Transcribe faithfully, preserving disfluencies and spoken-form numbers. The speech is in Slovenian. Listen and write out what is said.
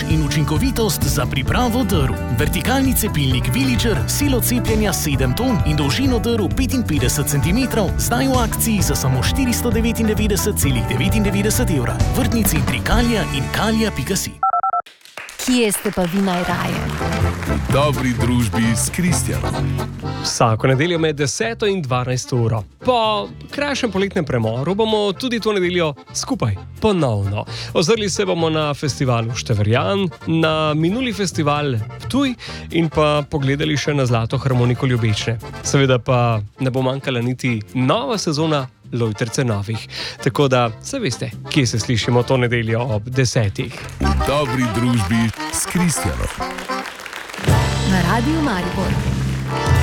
moč in učinkovitost za pripravo drv. Vertikalni cepilnik Villager, silo cepljenja sedem ton in dolžino drv petinpetdeset centimetrov, zdaj v akciji za samo štiristo devetindevetdeset celih devetindevetdeset evra. Vrtni centri Kalija in kalija pika si. Kje ste pa vi najraje? V dobri družbi s Kristjanom. Vsako nedeljo med deseto in dvanajsto uro. Po krajšem poletnem premoru bomo tudi to nedeljo skupaj ponovno. Ozrli se bomo na festival Števerjan, na minuli festival Ptuj in pa pogledali še na Zlato harmoniko Ljubečne. Seveda pa ne bo manjkala niti nova sezona Lojtrce novih. Tako da, se veste, kje se slišimo to nedeljo ob desetih. V dobri družbi s Kristjanom. Na Radiu Maribor.